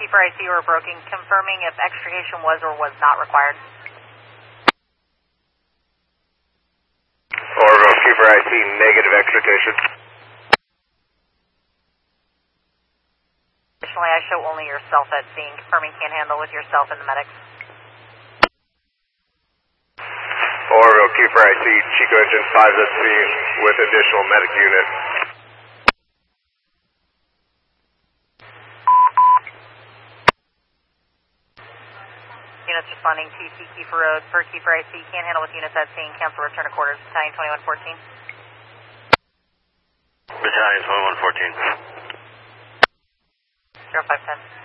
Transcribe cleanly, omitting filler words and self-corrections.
Kiefer IC or broken, confirming if extrication was or was not required. Orville, Kiefer IC, negative extrication. Additionally, I show only yourself at scene, confirming can't handle with yourself and the medics. Orville, Kiefer IC, Chico engine 5 at scene with additional medic unit. Units responding to T Kiefer Road per Kiefer IC, can't handle with units at scene, cancel return to quarters, Battalion 2114. Battalion 2114. 0510.